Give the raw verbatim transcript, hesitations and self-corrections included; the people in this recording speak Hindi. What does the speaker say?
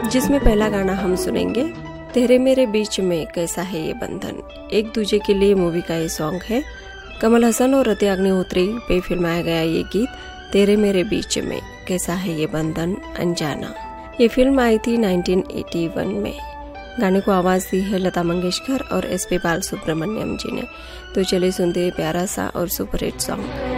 जिसमें पहला गाना हम सुनेंगे तेरे मेरे बीच में कैसा है ये बंधन। एक दूजे के लिए मूवी का ये सॉन्ग है। कमल हसन और रति अग्निहोत्री पे फिल्माया गया ये गीत तेरे मेरे बीच में कैसा है ये बंधन अनजाना। ये फिल्म आई थी उन्नीस सौ इक्यासी में। गाने को आवाज दी है लता मंगेशकर और एस पी बालसुब्रमण्यम जी ने। तो चलिए सुनते हैं प्यारा सा और सुपर हिट सॉन्ग।